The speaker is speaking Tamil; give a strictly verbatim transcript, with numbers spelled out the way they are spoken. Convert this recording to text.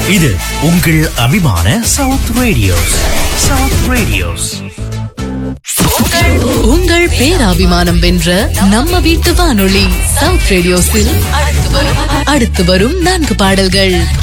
இது உங்கள் அபிமான சவுத் ரேடியோஸ். South radios. உங்கள் பேராபிமானம் வென்ற நம்ம வீட்டு வானொலி சவுத் ரேடியோஸில் அடுத்து வரும் நான்கு பாடல்கள்.